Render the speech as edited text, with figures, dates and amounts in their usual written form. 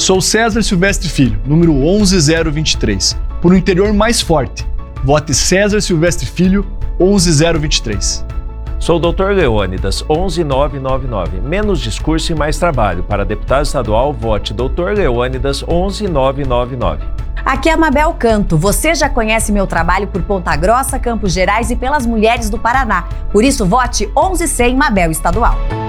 Sou César Silvestre Filho, número 11023. Por um interior mais forte, vote César Silvestre Filho, 11023. Sou o Dr. Leônidas, 11999. Menos discurso e mais trabalho. Para deputado estadual, vote Dr. Leônidas, 11999. Aqui é a Mabel Canto. Você já conhece meu trabalho por Ponta Grossa, Campos Gerais e pelas mulheres do Paraná. Por isso, vote 1100 Mabel Estadual.